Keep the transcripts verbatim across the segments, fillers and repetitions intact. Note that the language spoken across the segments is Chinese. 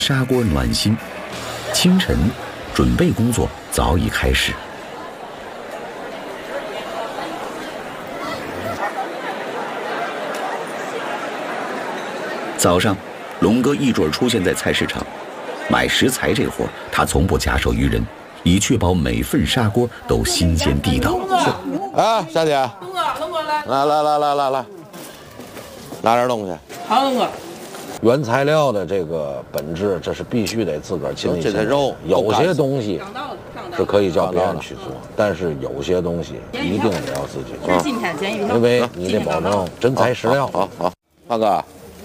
砂锅暖心。清晨，准备工作早已开始。早上，龙哥一准出现在菜市场，买食材这活他从不假手于人，以确保每份砂锅都新鲜地道。 啊，小姐， 龙哥，龙哥来， 来来来来来来，拿点东西。 好，龙哥。 原材料的这个本质，这是必须得自个儿亲力亲为。 这些肉， 有些东西是可以叫别人去做，但是有些东西一定得要自己做， 今天煎鱼， 因为你得保证真材实料。 好好，大哥，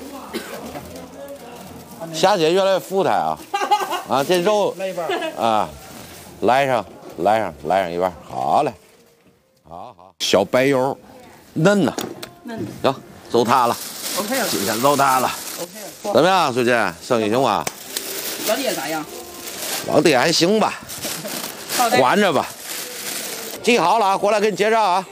霞姐越来越富态啊！啊，这肉啊，来上来上来上一半，好嘞，好好，小白油，嫩呐， 嫩， 行，走它了。 OK 了， 今天走它了。 OK 了。 怎么样，最近生意行吗？ 老爹咋样？ 老爹还行吧，管着吧。记好了啊，过来给你结账啊。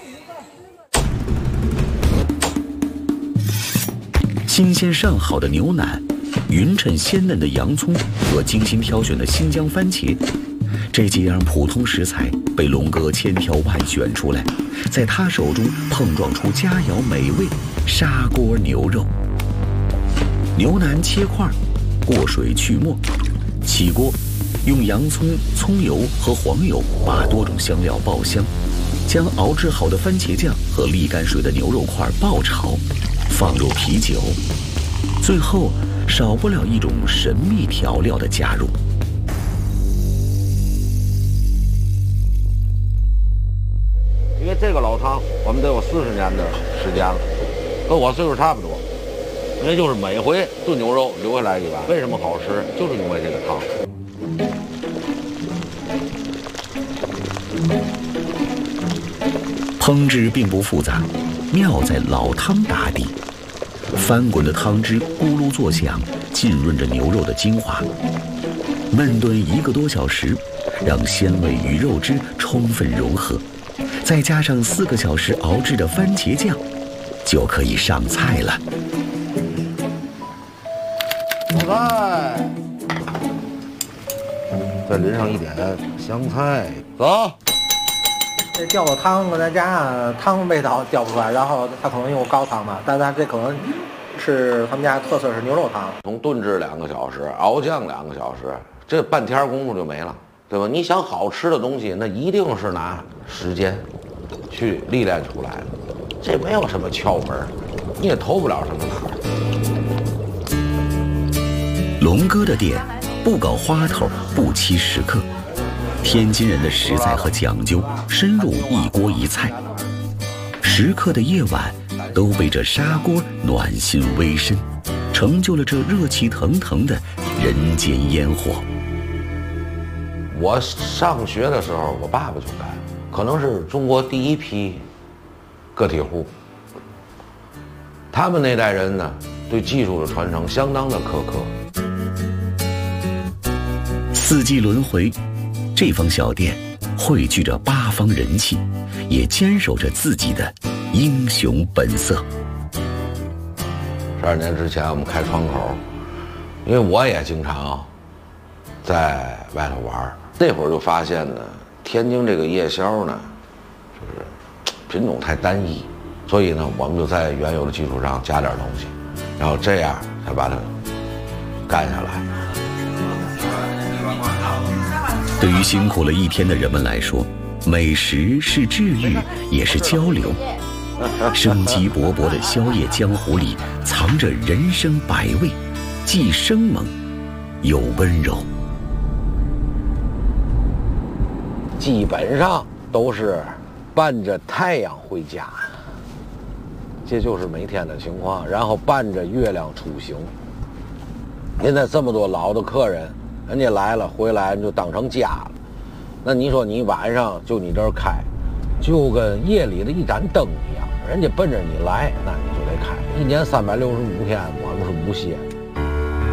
新鲜上好的牛腩，匀称鲜嫩的洋葱和精心挑选的新疆番茄，这几样普通食材被龙哥千挑万选出来，在他手中碰撞出佳肴美味砂锅牛肉。牛腩切块，过水去沫，起锅，用洋葱、葱油和黄油把多种香料爆香，将熬制好的番茄酱和沥干水的牛肉块爆炒，放入啤酒，最后少不了一种神秘调料的加入。 因为这个老汤我们得有四十年的时间了，跟我岁数差不多。因为就是每回炖牛肉留下来一碗，为什么好吃？就是因为这个汤。 烹制并不复杂，妙在老汤打底，翻滚的汤汁咕噜作响，浸润着牛肉的精华。焖炖一个多小时，让鲜味与肉汁充分融合，再加上四个小时熬制的番茄酱，就可以上菜了。 香菜，再淋上一点香菜，走。 这调的汤跟咱家汤味道调不出来，然后他可能用高汤嘛，但他这可能是他们家特色是牛肉汤。 从炖制两个小时，熬酱两个小时，这半天功夫就没了，对吧？你想好吃的东西，那一定是拿时间去历练出来的，这没有什么窍门，你也偷不了什么懒。 龙哥的店不搞花头，不欺食客，天津人的实在和讲究深入一锅一菜，食客的夜晚都被这砂锅暖心微深，成就了这热气腾腾的人间烟火。 我上学的时候，我爸爸就干，可能是中国第一批个体户。他们那代人呢，对技术的传承相当的苛刻。 四季轮回，这方小店汇聚着八方人气，也坚守着自己的英雄本色。 十二年之前，我们开窗口，因为我也经常在外头玩，那会儿就发现呢，天津这个夜宵呢，就是品种太单一，所以呢，我们就在原有的基础上加点东西，然后这样才把它干下来。 对于辛苦了一天的人们来说，美食是治愈，也是交流。生机勃勃的宵夜江湖里，藏着人生百味，既生猛又温柔。 基本上都是伴着太阳回家，这就是每天的情况。然后伴着月亮出行。现在这么多老的客人，人家来了回来就当成家了。那你说你晚上就你这儿开，就跟夜里的一盏灯一样，人家奔着你来，那你就得开。一年三百六十五天，我们是无歇。